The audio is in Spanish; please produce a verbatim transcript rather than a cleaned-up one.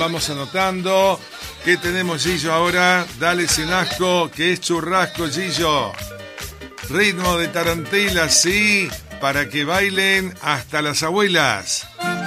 Vamos anotando. ¿Qué tenemos, Gillo, ahora? Dale Senasco, que es churrasco, Gillo. Ritmo de tarantela, sí, para que bailen hasta las abuelas.